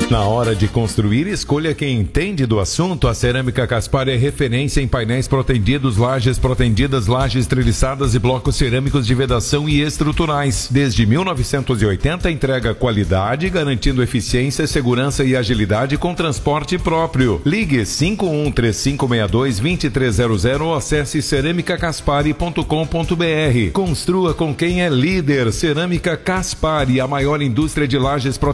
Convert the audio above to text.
Na hora de construir, escolha quem entende do assunto. A Cerâmica Caspar é referência em painéis protendidos, lajes protendidas, lajes treliçadas e blocos cerâmicos de vedação e estruturais. Desde 1980, entrega qualidade, garantindo eficiência, segurança e agilidade com transporte próprio. Ligue 513562-2300 ou acesse ceramicacaspari.com.br. Construa com quem é líder. Cerâmica Caspari, a maior indústria de lajes protegidas